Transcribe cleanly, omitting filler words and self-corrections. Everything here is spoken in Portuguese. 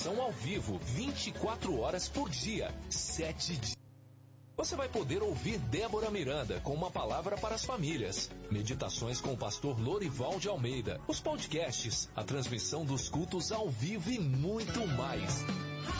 transmissão ao vivo, 24 horas por dia, 7 dias. Você vai poder ouvir Débora Miranda com uma palavra para as famílias, meditações com o pastor Lorival de Almeida, os podcasts, a transmissão dos cultos ao vivo e muito mais.